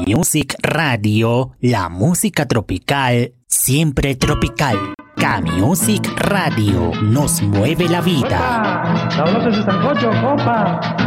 K-Music Radio, la música tropical, siempre tropical. K-Music Radio, nos mueve la vida. ¡Opa! ¡La olota de sancocho, compa!